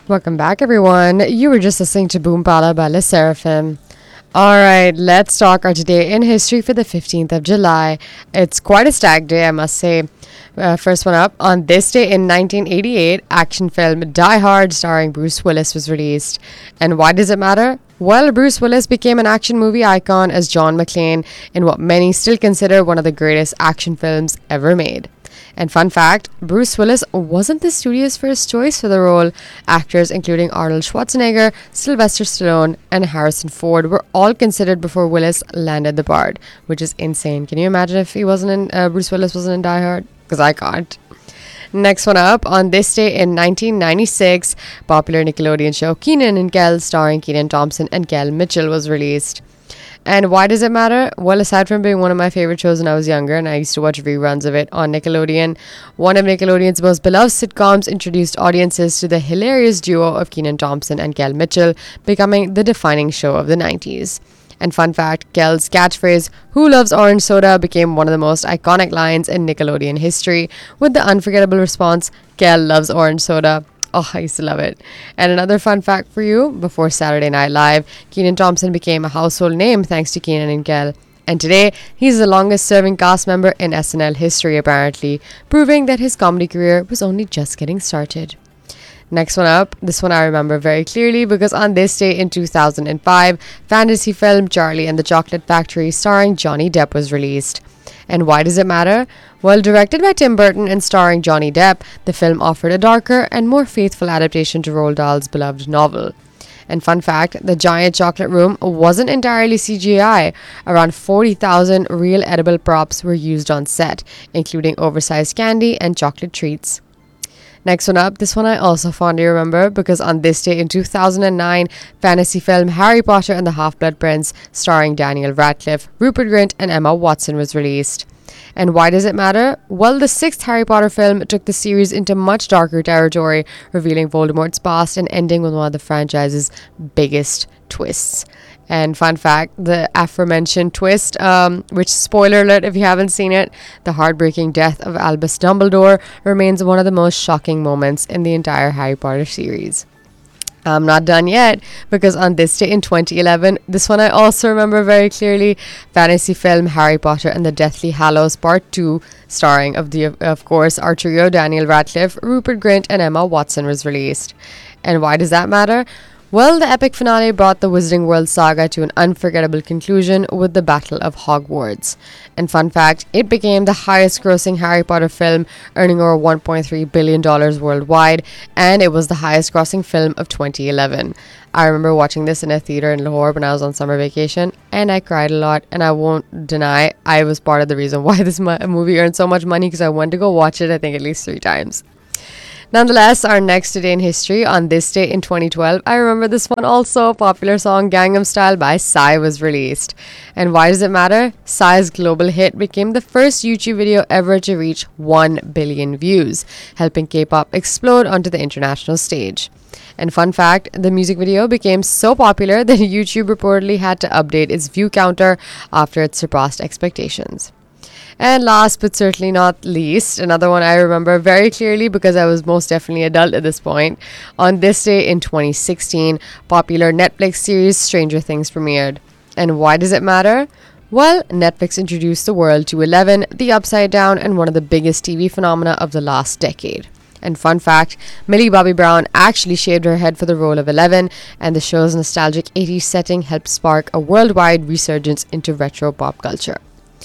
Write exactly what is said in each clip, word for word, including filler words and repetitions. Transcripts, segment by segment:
Welcome back, everyone. You were just listening to Boom Pala by Le Seraphim. All right, let's talk our today in history for the fifteenth of July. It's quite a stag day, I must say. Uh, first one up, on this day in nineteen eighty-eight, action film Die Hard starring Bruce Willis was released. And why does it matter? Well, Bruce Willis became an action movie icon as John McClane in what many still consider one of the greatest action films ever made. And fun fact, Bruce Willis wasn't the studio's first choice for the role. Actors including Arnold Schwarzenegger, Sylvester Stallone, and Harrison Ford were all considered before Willis landed the part, which is insane. Can you imagine if he wasn't in, uh, Bruce Willis wasn't in Die Hard? Because I can't. Next one up, on this day in nineteen ninety-six, popular Nickelodeon show Kenan and Kel starring Kenan Thompson and Kel Mitchell was released. And why does it matter? Well, aside from being one of my favorite shows when I was younger and I used to watch reruns of it on Nickelodeon, one of Nickelodeon's most beloved sitcoms introduced audiences to the hilarious duo of Kenan Thompson and Kel Mitchell, becoming the defining show of the nineties. And fun fact, Kel's catchphrase, "Who loves orange soda?" became one of the most iconic lines in Nickelodeon history, with the unforgettable response, "Kel loves orange soda." Oh, I used to love it. And another fun fact for you, before Saturday Night Live, Kenan Thompson became a household name thanks to Kenan and Kel. And today, he's the longest serving cast member in S N L history apparently, proving that his comedy career was only just getting started. Next one up, this one I remember very clearly because on this day in two thousand five, fantasy film Charlie and the Chocolate Factory starring Johnny Depp was released. And why does it matter? Well, directed by Tim Burton and starring Johnny Depp, the film offered a darker and more faithful adaptation to Roald Dahl's beloved novel. And fun fact, the giant chocolate room wasn't entirely C G I. Around forty thousand real edible props were used on set, including oversized candy and chocolate treats. Next one up, this one I also fondly remember because on this day in two thousand nine, fantasy film Harry Potter and the Half-Blood Prince starring Daniel Radcliffe, Rupert Grint, and Emma Watson was released. And why does it matter? Well, the sixth Harry Potter film took the series into much darker territory, revealing Voldemort's past and ending with one of the franchise's biggest twists. And fun fact, the aforementioned twist, um, which, spoiler alert if you haven't seen it, the heartbreaking death of Albus Dumbledore remains one of the most shocking moments in the entire Harry Potter series. I'm not done yet because on this day in twenty eleven, this one I also remember very clearly, fantasy film Harry Potter and the Deathly Hallows Part two, starring of the of course our trio Daniel Radcliffe, Rupert Grint, and Emma Watson was released. And why does that matter? Well, the epic finale brought the Wizarding World saga to an unforgettable conclusion with the Battle of Hogwarts. And fun fact, it became the highest grossing Harry Potter film, earning over one point three billion dollars worldwide, and it was the highest grossing film of twenty eleven. I remember watching this in a theater in Lahore when I was on summer vacation, and I cried a lot, and I won't deny I was part of the reason why this mo- movie earned so much money because I went to go watch it, I think, at least three times. Nonetheless, our next today in history, on this day in twenty twelve, I remember this one also, popular song Gangnam Style by Psy was released. And why does it matter? Psy's global hit became the first YouTube video ever to reach one billion views, helping K-pop explode onto the international stage. And fun fact, the music video became so popular that YouTube reportedly had to update its view counter after it surpassed expectations. And last but certainly not least, another one I remember very clearly because I was most definitely adult at this point. On this day in twenty sixteen, popular Netflix series Stranger Things premiered. And why does it matter? Well, Netflix introduced the world to Eleven, the Upside Down, and one of the biggest T V phenomena of the last decade. And fun fact, Millie Bobby Brown actually shaved her head for the role of Eleven, and the show's nostalgic eighties setting helped spark a worldwide resurgence into retro pop culture.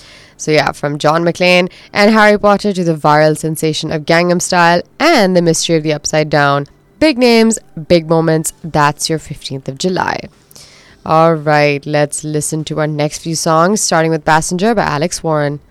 So yeah, from John McClane and Harry Potter to the viral sensation of Gangnam Style and the mystery of the Upside Down. Big names, big moments, that's your fifteenth of July. Alright, let's listen to our next few songs, starting with Passenger by Alex Warren.